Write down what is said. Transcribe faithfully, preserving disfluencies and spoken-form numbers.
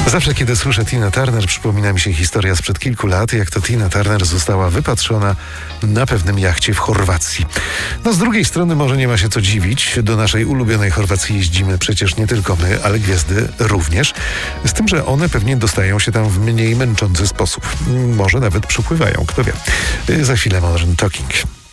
Zawsze, kiedy słyszę Tina Turner, przypomina mi się historia sprzed kilku lat, jak to Tina Turner została wypatrzona na pewnym jachcie w Chorwacji. No z drugiej strony może nie ma się co dziwić. Do naszej ulubionej Chorwacji jeździmy przecież nie tylko my, ale gwiazdy również. Z tym, że one pewnie dostają się tam w mniej męczący sposób. Może nawet przypływają, kto wie. Za chwilę Modern Talking.